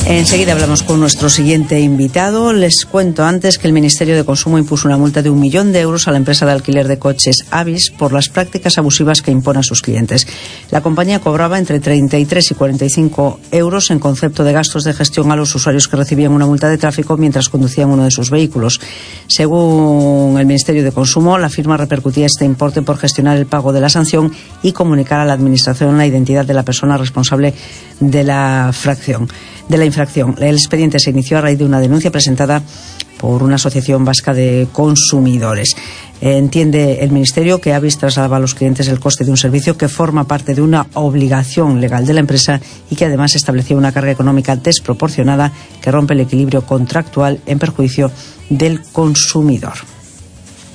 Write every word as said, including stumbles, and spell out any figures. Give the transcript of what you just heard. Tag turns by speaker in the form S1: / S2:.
S1: Enseguida hablamos con nuestro siguiente invitado. Les cuento antes que el Ministerio de Consumo impuso una multa de un millón de euros a la empresa de alquiler de coches Avis por las prácticas abusivas que impone a sus clientes. La compañía cobraba entre treinta y tres y cuarenta y cinco euros en concepto de gastos de gestión a los usuarios que recibían una multa de tráfico mientras conducían uno de sus vehículos. Según el Ministerio de Consumo, la firma repercutía este importe por gestionar el pago de la sanción y comunicar a la Administración la identidad de la persona responsable de la fracción. de la infracción. El expediente se inició a raíz de una denuncia presentada por una asociación vasca de consumidores. Entiende el Ministerio que Avis trasladaba a los clientes el coste de un servicio que forma parte de una obligación legal de la empresa y que además establecía una carga económica desproporcionada que rompe el equilibrio contractual en perjuicio del consumidor.